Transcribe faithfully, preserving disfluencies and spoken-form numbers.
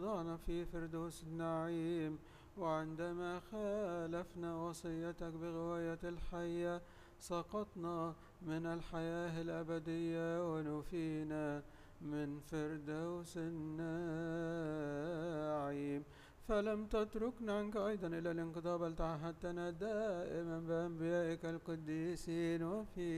وضعنا في فردوس النعيم، وعندما خالفنا وصيتك بغواية الحية سقطنا من الحياة الأبدية ونفينا من فردوس النعيم. فلم تتركنا عنك أيضا إلى الانقضاء، بل تعهدتنا دائما بأنبيائك القديسين وفي